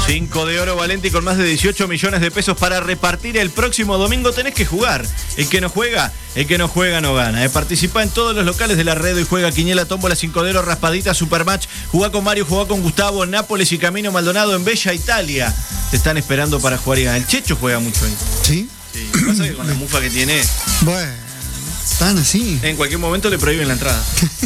5 de oro Valenti con más de 18 millones de pesos para repartir el próximo domingo. Tenés que jugar. El que no juega no gana. Participa en todos los locales de la red y juega quiniela, tómbola, 5 de oro, raspadita, supermatch. Jugá con Mario, jugá con Gustavo, Nápoles y Camino Maldonado en Bella Italia. Te están esperando para jugar. El Checho juega mucho ahí. ¿Sí? Sí. Pasa que con la mufa que tiene, Bueno, están así. en cualquier momento le prohíben la entrada.